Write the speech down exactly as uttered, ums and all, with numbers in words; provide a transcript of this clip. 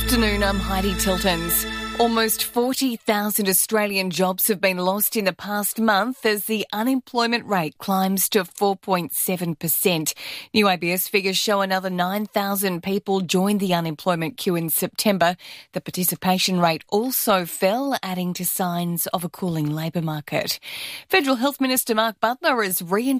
Afternoon, I'm Heidi Tiltons. Almost forty thousand Australian jobs have been lost in the past month as the unemployment rate climbs to four point seven percent. New A B S figures show another nine thousand people joined the unemployment queue in September. The participation rate also fell, adding to signs of a cooling labour market. Federal Health Minister Mark Butler has reintroduced